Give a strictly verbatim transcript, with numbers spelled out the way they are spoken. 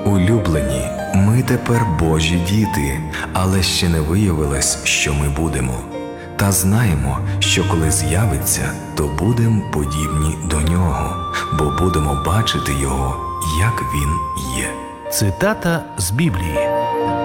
Улюблені, ми тепер Божі діти, але ще не виявилось, що ми будемо. Та знаємо, що коли з'явиться, то будемо подібні до Нього, бо будемо бачити Його, як Він є. Цитата з Біблії.